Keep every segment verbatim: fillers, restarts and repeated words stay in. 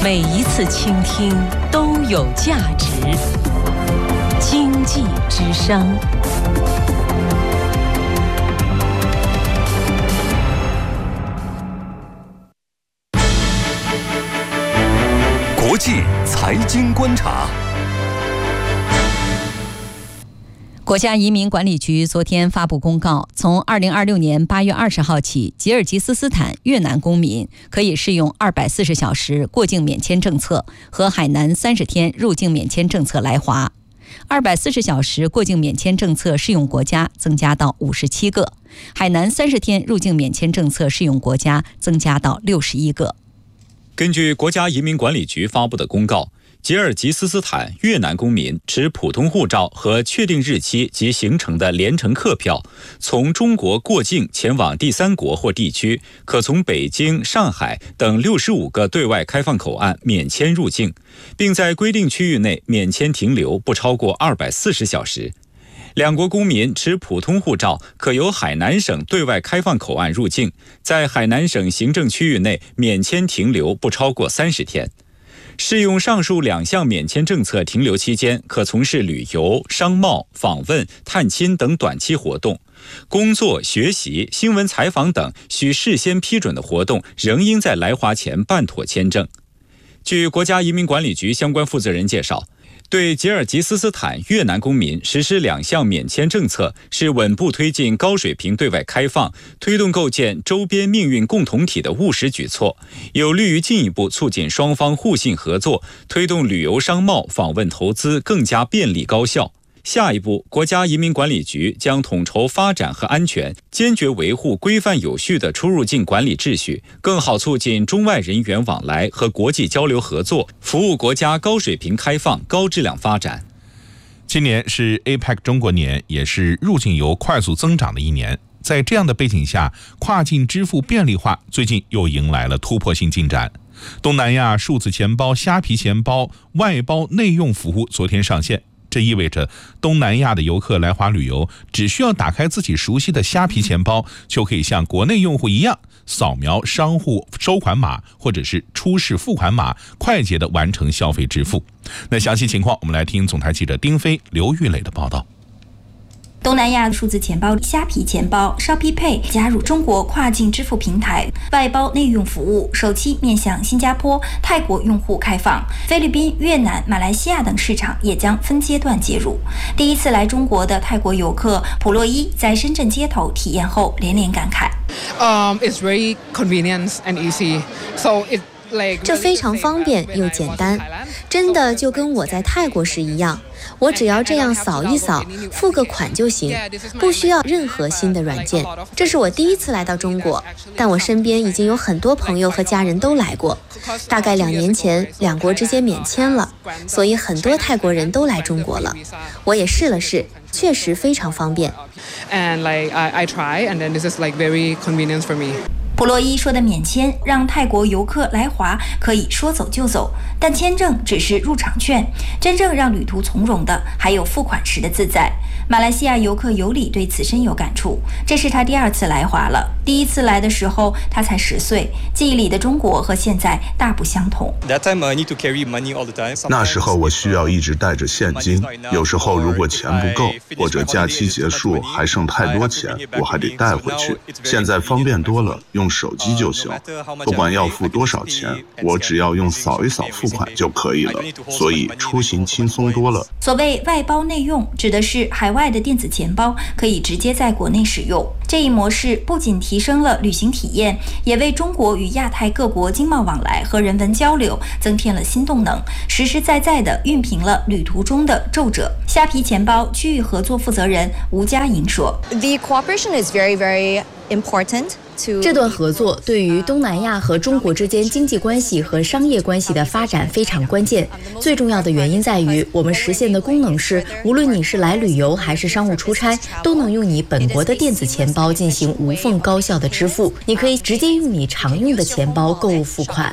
每一次倾听都有价值。经济之声。 国际财经观察。 国家移民管理局昨天发布公告，从二零二六年八月二十号起，吉尔吉斯斯坦越南公民可以适用二百四十小时过境免签政策和海南三十天入境免签政策来华。二百四十小时过境免签政策适用国家增加到五十七个，海南三十天入境免签政策适用国家增加到六十一个。 根据国家移民管理局发布的公告，吉尔吉斯斯坦越南公民持普通护照和确定日期及行程的联程客票，从中国过境前往第三国或地区，可从北京、上海等六十五个对外开放口岸免签入境，并在规定区域内免签停留不超过二百四十小时。两国公民持普通护照可由海南省对外开放口岸入境，在海南省行政区域内免签停留不超过三十天。适用上述两项免签政策停留期间，可从事旅游、商贸、访问、探亲等短期活动。工作、学习、新闻采访等需事先批准的活动，仍应在来华前办妥签证。据国家移民管理局相关负责人介绍，对吉尔吉斯斯坦越南公民实施两项免签政策，是稳步推进高水平对外开放，推动构建周边命运共同体的务实举措，有利于进一步促进双方互信合作，推动旅游、商贸、访问、投资更加便利高效。下一步，国家移民管理局将统筹发展和安全，坚决维护规范有序的出入境管理秩序，更好促进中外人员往来和国际交流合作，服务国家高水平开放、高质量发展。 今年是 A P E C 中国年，也是入境游快速增长的一年。在这样的背景下，跨境支付便利化最近又迎来了突破性进展。东南亚数字钱包、虾皮钱包外包内用服务昨天上线。这意味着东南亚的游客来华旅游，只需要打开自己熟悉的虾皮钱包，就可以像国内用户一样扫描商户收款码或者是出示付款码，快捷地完成消费支付。那详细情况，我们来听总台记者丁飞、刘玉磊的报道。 东南亚数字钱包虾皮钱包 Shopee Pay 加入中国跨境支付平台外包内用服务，首期面向新加坡、泰国用户开放，菲律宾、越南、马来西亚等市场也将分阶段接入。第一次来中国的泰国游客普洛伊在深圳街头体验后连连感慨。 Um, it's very convenient and easy. So it 这非常方便又简单，真的就跟我在泰国时一样，我只要这样扫一扫，付个款就行，不需要任何新的软件。这是我第一次来到中国，但我身边已经有很多朋友和家人都来过。大概两年前，两国之间免签了，所以很多泰国人都来中国了。我也试了试，确实非常方便。 And like I, I try, and then this is like very convenient for me. 普洛伊说的免签让泰国游客来华可以说走就走，但签证只是入场券，真正让旅途从容的还有付款时的自在。马来西亚游客尤里对此深有感触，这是他第二次来华了。第一次来的时候他才十岁，记忆里的中国和现在大不相同。 那时候我需要一直带着现金，有时候如果钱不够，或者假期结束还剩太多钱，我还得带回去。现在方便多了，用手机就行，不管要付多少钱，我只要用扫一扫付款就可以了，所以出行轻松多了。 所谓外包内用，指的是海外的电子钱包可以直接在国内使用。这一模式不仅提升了旅行体验，也为中国与亚太各国经贸往来和人文交流增添了新动能，实实在在地熨平了旅途中的皱褶。虾皮钱包区域合作负责人吴佳莹说 ：“The cooperation is very, very important。” 这段合作对于东南亚和中国之间经济关系和商业关系的发展非常关键。最重要的原因在于，我们实现的功能是，无论你是来旅游还是商务出差，都能用你本国的电子钱包进行无缝高效的支付。你可以直接用你常用的钱包购物付款。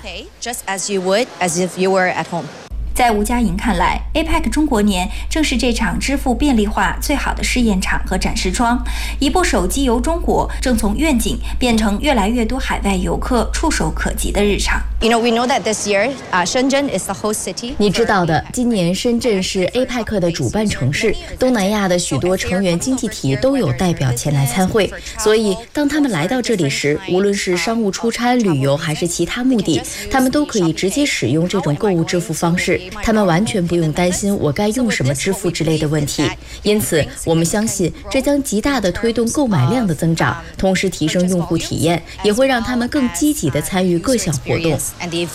在吴佳莹看来 ，A P E C 中国年正是这场支付便利化最好的试验场和展示窗。一部手机游中国正从愿景变成越来越多海外游客触手可及的日常。 You know, we know that this year, uh, Shenzhen is the host city. 你知道的，今年深圳是 A P E C 的主办城市，东南亚的许多成员经济体都有代表前来参会，所以当他们来到这里时，无论是商务出差、旅游还是其他目的，他们都可以直接使用这种购物支付方式，他们完全不用担心我该用什么支付之类的问题。因此，我们相信这将极大地推动购买量的增长，同时提升用户体验，也会让他们更积极地参与各项活动。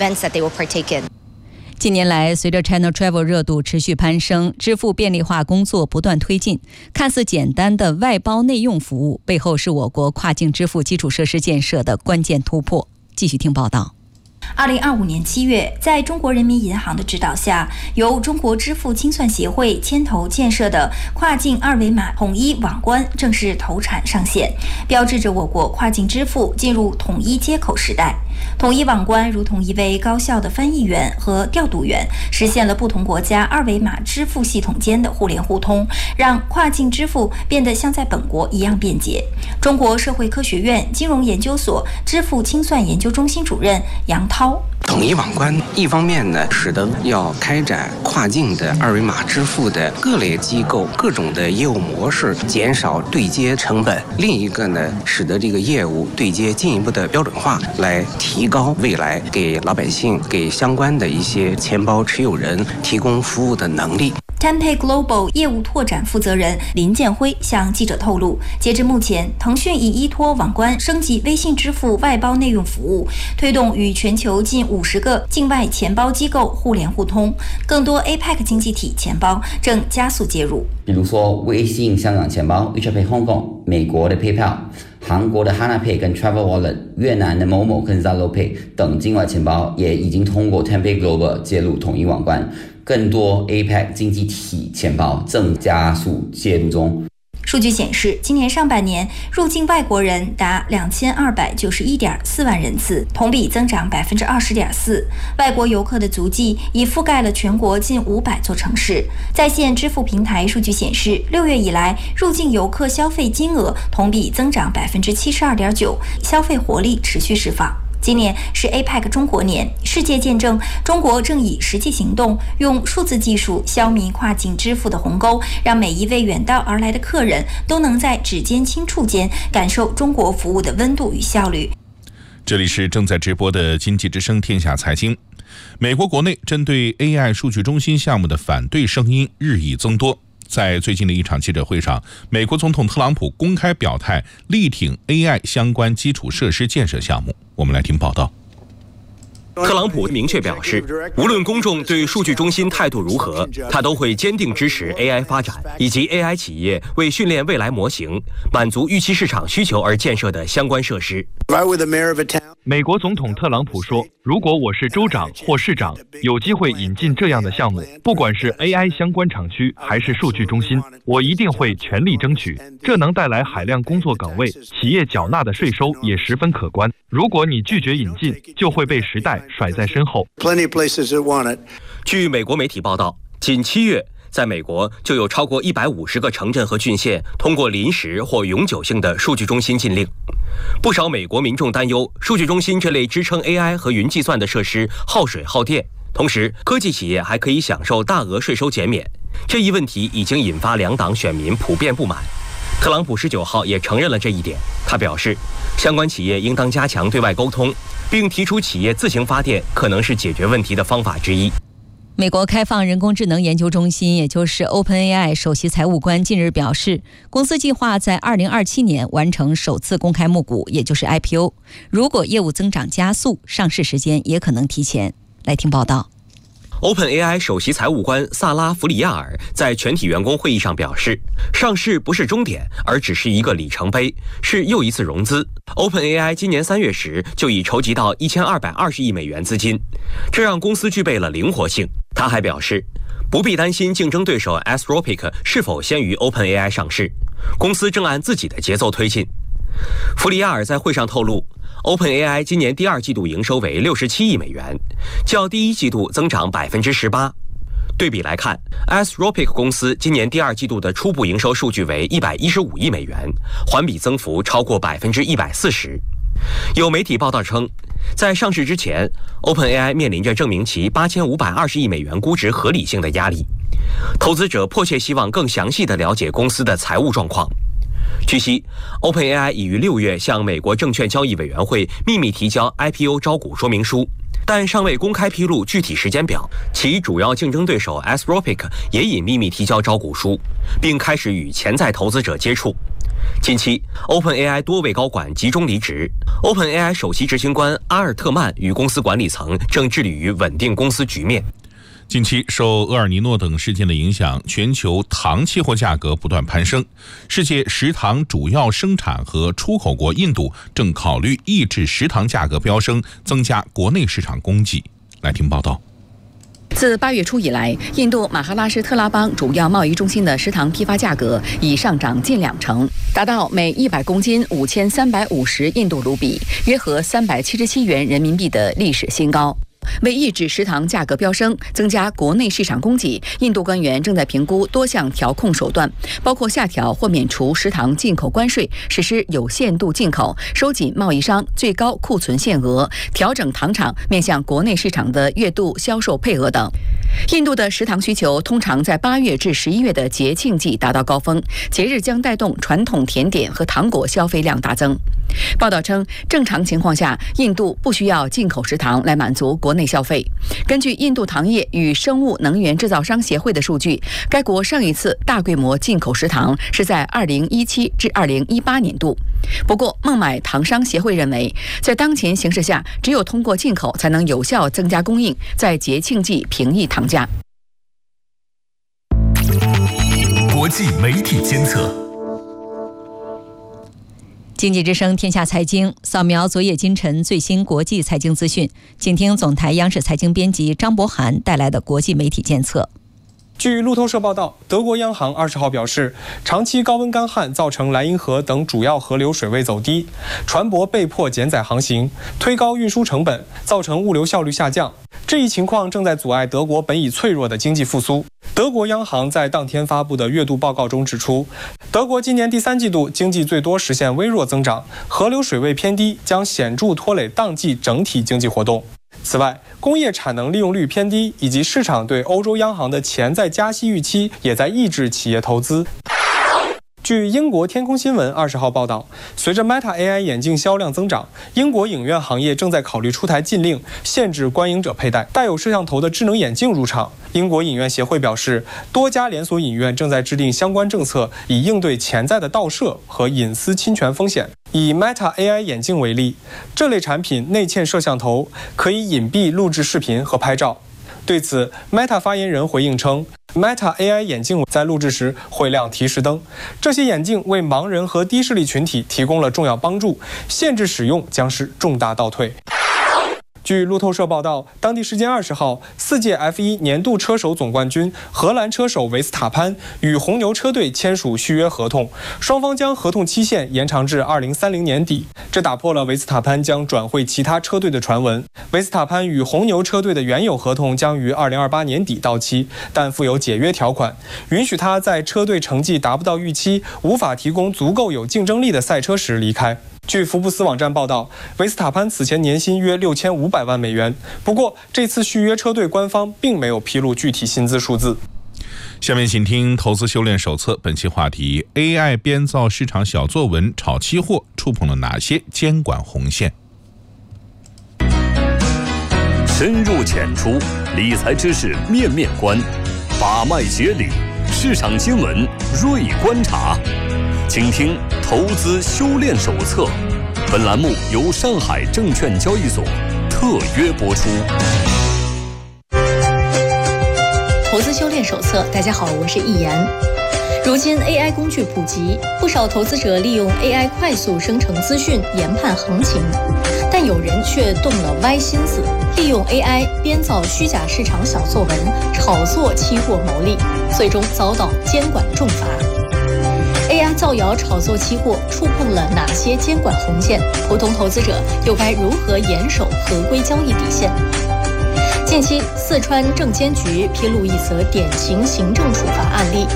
近年来，随着 China Travel 热度持续攀升，支付便利化工作不断推进。看似简单的外包内用服务，背后是我国跨境支付基础设施建设的关键突破。继续听报道。 二零二五年七月，在中国人民银行的指导下，由中国支付清算协会牵头建设的跨境二维码统一网关正式投产上线，标志着我国跨境支付进入统一接口时代。统一网关如同一位高效的翻译员和调度员，实现了不同国家二维码支付系统间的互联互通，让跨境支付变得像在本国一样便捷。中国社会科学院金融研究所支付清算研究中心主任杨涛， 统一网关一方面呢，使得要开展跨境的二维码支付的各类机构各种的业务模式减少对接成本；另一个呢，使得这个业务对接进一步的标准化，来提高未来给老百姓、给相关的一些钱包持有人提供服务的能力。 Tenpay Global 业务拓展负责人林建辉向记者透露，截至目前，腾讯已依托网关升级微信支付外包内用服务，推动与全球近五十个境外钱包机构互联互通，更多 A P E C 经济体钱包正加速介入。 比如说微信香港钱包 WeChat Pay Hong Kong、美国的 PayPal、韩国的 Hana Pay 跟 Travel Wallet、越南的某某跟 Zalo Pay 等境外钱包也已经通过 Tenpay Global 介入统一网关，更多 A P E C 经济体钱包正加速介入中。 数据显示，今年上半年入境外国人达两千二百九十一点四万人次，同比增长百分之二十点四。外国游客的足迹已覆盖了全国近五百座城市。在线支付平台数据显示，六月以来入境游客消费金额同比增长百分之七十二点九，消费活力持续释放。今年是 A P E C 中国年，世界见证中国正以实际行动，用数字技术消弭跨境支付的鸿沟，让每一位远道而来的客人都能在指尖轻触间感受中国服务的温度与效率。 这里是正在直播的经济之声天下财经。美国国内针对 A I 数据中心项目的反对声音日益增多。在最近的一场记者会上，美国总统特朗普公开表态力挺 A I 相关基础设施建设项目。我们来听报道。 特朗普明确表示，无论公众对数据中心态度如何，他都会坚定支持 A I 发展，以及 A I 企业为训练未来模型、满足预期市场需求而建设的相关设施。 美国总统特朗普说，如果我是州长或市长，有机会引进这样的项目，不管是 A I 相关厂区还是数据中心，我一定会全力争取。这能带来海量工作岗位，企业缴纳的税收也十分可观。如果你拒绝引进，就会被时代甩在身后。 据美国媒体报道，仅七月，在美国就有超过一百五十个城镇和郡县通过临时或永久性的数据中心禁令。不少美国民众担忧，数据中心这类支撑 A I 和云计算的设施耗水耗电，同时科技企业还可以享受大额税收减免。这一问题已经引发两党选民普遍不满。特朗普十九号也承认了这一点，他表示，相关企业应当加强对外沟通，并提出企业自行发电可能是解决问题的方法之一。 美国开放人工智能研究中心，也就是 OpenAI 首席财务官近日表示，公司计划在二零二七年完成首次公开募股，也就是 I P O。如果业务增长加速，上市时间也可能提前。来听报道。 OpenAI 首席财务官萨拉·弗里亚尔在全体员工会议上表示，上市不是终点，而只是一个里程碑，是又一次融资。OpenAI 今年三月时就已筹集到一千二百二十亿美元资金，这让公司具备了灵活性。他还表示，不必担心竞争对手 Anthropic 是否先于 OpenAI 上市，公司正按自己的节奏推进。弗里亚尔在会上透露，OpenAI 今年第二季度营收为六十七亿美元，较第一季度增长百分之十八。对比来看 ，Anthropic 公司今年第二季度的初步营收数据为一百一十五亿美元，环比增幅超过百分之一百四十。 有媒体报道称，在上市之前 ，OpenAI 面临着证明其八千五百二十亿美元估值合理性的压力。投资者迫切希望更详细地了解公司的财务状况。据悉 ，OpenAI 已于六月向美国证券交易委员会秘密提交 I P O 招股说明书，但尚未公开披露具体时间表。其主要竞争对手 Anthropic 也已秘密提交招股书，并开始与潜在投资者接触。近期 ，OpenAI 多位高管集中离职。OpenAI 首席执行官阿尔特曼与公司管理层正致力于稳定公司局面。 近期受厄尔尼诺等事件的影响，全球糖期货价格不断攀升。世界食糖主要生产和出口国印度正考虑抑制食糖价格飙升，增加国内市场供给。来听报道。 自八月初以来，印度马哈拉施特拉邦主要贸易中心的食糖批发价格已上涨近两成，达到每一百公斤五千三百五十印度卢比，约合三百七十七元人民币的历史新高。为抑制食糖价格飙升，增加国内市场供给，印度官员正在评估多项调控手段，包括下调或免除食糖进口关税，实施有限度进口，收紧贸易商最高库存限额，调整糖厂面向国内市场的月度销售配额等。印度的食糖需求通常在八月至十一月的节庆季达到高峰，节日将带动传统甜点和糖果消费量大增。报道称，正常情况下，印度不需要进口食糖来满足国内消费。根据印度糖业与生物能源制造商协会的数据，该国上一次大规模进口食糖是在二零一七至二零一八年度。不过，孟买糖商协会认为，在当前形势下，只有通过进口才能有效增加供应，在节庆季平抑糖价。 国际媒体监测。 经济之声天下财经扫描昨夜今晨最新国际财经资讯，请听总台央视财经编辑张博涵带来的国际媒体监测。 据路透社报道，德国央行二十号表示，长期高温干旱造成莱茵河等主要河流水位走低，船舶被迫减载航行，推高运输成本，造成物流效率下降。这一情况正在阻碍德国本已脆弱的经济复苏。德国央行在当天发布的月度报告中指出，德国今年第三季度经济最多实现微弱增长，河流水位偏低将显著拖累当季整体经济活动。此外，工业产能利用率偏低，以及市场对欧洲央行的潜在加息预期，也在抑制企业投资。据英国天空新闻二十号报道，随着 Meta A I 眼镜销量增长，英国影院行业正在考虑出台禁令，限制观影者佩戴带有摄像头的智能眼镜入场。英国影院协会表示，多家连锁影院正在制定相关政策，以应对潜在的盗摄和隐私侵权风险。以 Meta A I 眼镜为例，这类产品内嵌摄像头，可以隐蔽录制视频和拍照。对此 ，Meta 发言人回应称 ，Meta A I 眼镜在录制时会亮提示灯，这些眼镜为盲人和低视力群体提供了重要帮助，限制使用将是重大倒退。据路透社报道，当地时间二十号，四届 F 一 年度车手总冠军荷兰车手维斯塔潘与红牛车队签署续约合同，双方将合同期限延长至二零三零年底。这打破了维斯塔潘将转会其他车队的传闻。维斯塔潘与红牛车队的原有合同将于二零二八年底到期，但附有解约条款，允许他在车队成绩达不到预期、无法提供足够有竞争力的赛车时离开。据福布斯网站报道，维斯塔潘此前年薪约六千五百万美元。不过，这次续约车队官方并没有披露具体薪资数字。 下面请听投资修炼手册，本期话题 ：A I 编造市场小作文炒期货，触碰了哪些监管红线？ 深入浅出，理财知识面面观，把脉解理，市场新闻锐观察。请听投资修炼手册，本栏目由上海证券交易所特约播出。 投资修炼手册，大家好，我是易言。如今 A I 工具普及，不少投资者利用 A I 快速生成资讯，研判行情，但有人却动了歪心思，利用 A I 编造虚假市场小作文，炒作期货牟利，最终遭到监管重罚。A I 造谣炒作期货触碰了哪些监管红线？普通投资者又该如何严守合规交易底线？近期，四川证监局披露一则典型行政处罚案例：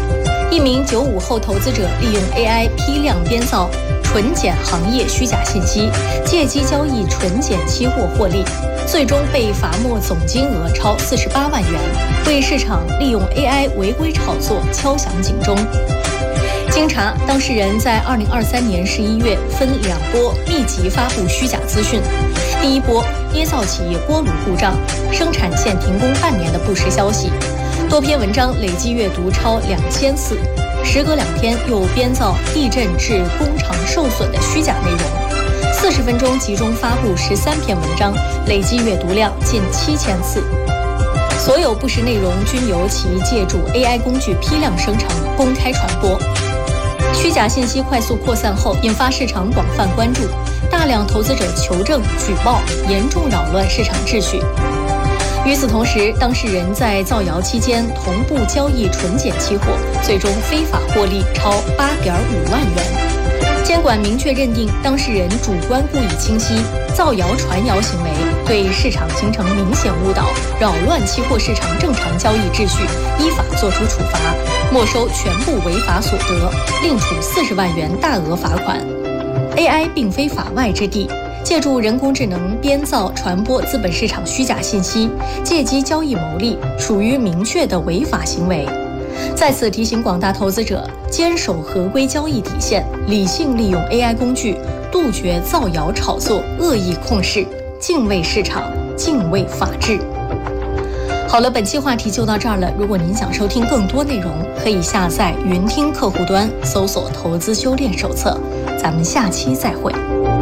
一名九五后投资者利用 A I 批量编造纯碱行业虚假信息，借机交易纯碱期货获利，最终被罚没总金额超四十八万元，为市场利用 A I 违规炒作敲响警钟。经查，当事人在二零二三年十一月分两波密集发布虚假资讯。第一波捏造企业锅炉故障、生产线停工半年的不实消息，多篇文章累计阅读超两千次。时隔两天，又编造地震致工厂受损的虚假内容。四十分钟集中发布十三篇文章，累计阅读量近七千次。所有不实内容均由其借助 A I 工具批量生成、公开传播。虚假信息快速扩散后，引发市场广泛关注，大量投资者求证举报，严重扰乱市场秩序。与此同时，当事人在造谣期间同步交易纯碱期货，最终非法获利超八点五万元。监管明确认定当事人主观故意清晰，造谣传谣行为对市场形成明显误导，扰乱期货市场正常交易秩序，依法作出处罚，没收全部违法所得，另处四十万元大额罚款。A I 并非法外之地，借助人工智能编造、传播资本市场虚假信息，借机交易牟利，属于明确的违法行为。在此提醒广大投资者，坚守合规交易底线，理性利用 A I 工具，杜绝造谣炒作、恶意控市，敬畏市场，敬畏法治。好了，本期话题就到这儿了。如果您想收听更多内容，可以下载云听客户端，搜索“投资修炼手册”。咱们下期再会。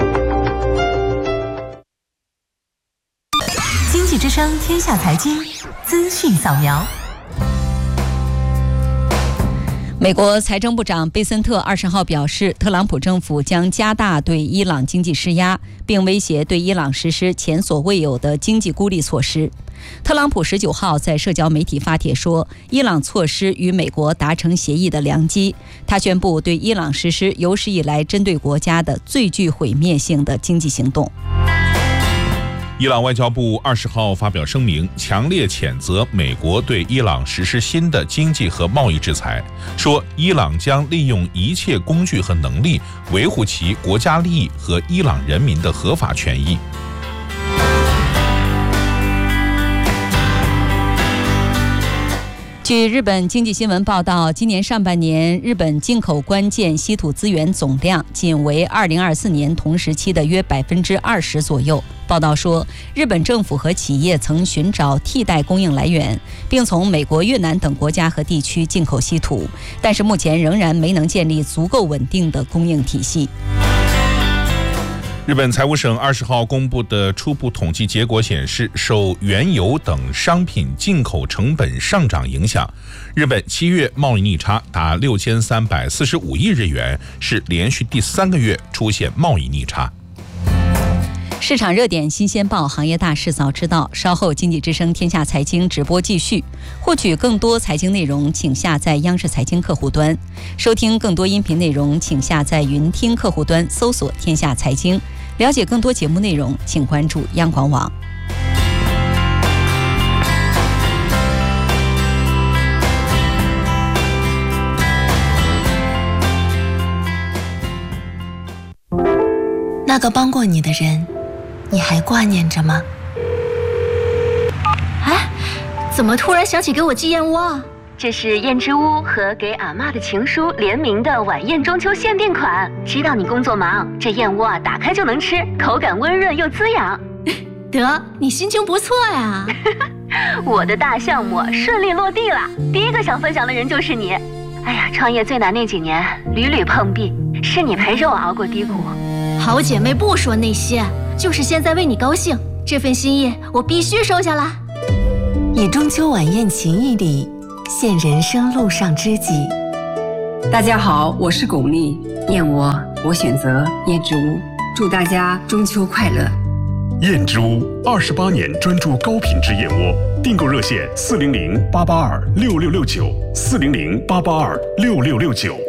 经济之声天下财经资讯扫描。 美国财政部长贝森特二十号表示，特朗普政府将加大对伊朗经济施压，并威胁对伊朗实施前所未有的经济孤立措施。特朗普十九号在社交媒体发帖说，伊朗错失与美国达成协议的良机。他宣布对伊朗实施有史以来针对国家的最具毁灭性的经济行动。 伊朗外交部二十号发表声明，强烈谴责美国对伊朗实施新的经济和贸易制裁，说伊朗将利用一切工具和能力维护其国家利益和伊朗人民的合法权益。 据日本经济新闻报道，今年上半年日本进口关键稀土资源总量仅为二零二四年同时期的约百分之二十左右。报道说，日本政府和企业曾寻找替代供应来源，并从美国、越南等国家和地区进口稀土，但是目前仍然没能建立足够稳定的供应体系。 日本财务省二十号公布的初步统计结果显示，受原油等商品进口成本上涨影响，日本七月贸易逆差达六千三百四十五亿日元，是连续第三个月出现贸易逆差。 市场热点新鲜报，行业大事早知道。稍后经济之声天下财经直播继续。获取更多财经内容，请下载央视财经客户端。收听更多音频内容，请下载云听客户端，搜索天下财经。了解更多节目内容，请关注央广网。 那个帮过你的人，你还挂念着吗？ 哎，怎么突然想起给我寄燕窝啊？这是燕之屋和给阿嬷的情书联名的晚宴中秋限定款。知道你工作忙，这燕窝啊打开就能吃，口感温润又滋养。 得，你心情不错呀。 我的大项目顺利落地了，第一个想分享的人就是你。哎呀，创业最难那几年屡屡碰壁，是你陪着我熬过低谷。 好姐妹不说那些，就是现在为你高兴，这份心意我必须收下了。 以中秋晚宴情谊礼，献人生路上知己。 大家好，我是巩俐，燕窝我选择燕之屋，祝大家中秋快乐。 燕之屋二十八年专注高品质燕窝，订购热线四零零八八二六六六九四零零八八二六六六九。